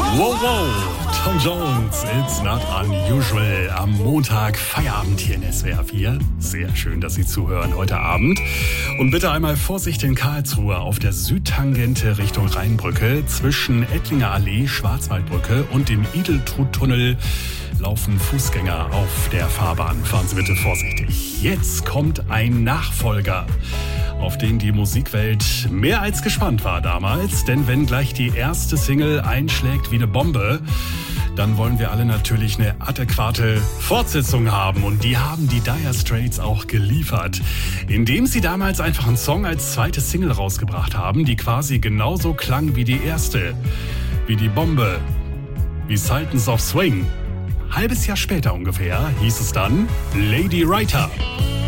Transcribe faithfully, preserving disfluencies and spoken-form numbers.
Wow, wow, Tom Jones, it's not unusual. Am Montag Feierabend hier in S W R vier. Sehr schön, dass Sie zuhören heute Abend. Und bitte einmal Vorsicht in Karlsruhe auf der Südtangente Richtung Rheinbrücke. Zwischen Ettlinger Allee, Schwarzwaldbrücke und dem Ideltrut-Tunnel laufen Fußgänger auf der Fahrbahn. Fahren Sie bitte vorsichtig. Jetzt kommt ein Nachfolger, auf den die Musikwelt mehr als gespannt war damals. Denn wenn gleich die erste Single einschlägt wie eine Bombe, dann wollen wir alle natürlich eine adäquate Fortsetzung haben. Und die haben die Dire Straits auch geliefert, indem sie damals einfach einen Song als zweite Single rausgebracht haben, die quasi genauso klang wie die erste. Wie die Bombe. Wie Sultans of Swing. Halbes Jahr später ungefähr hieß es dann Lady Writer.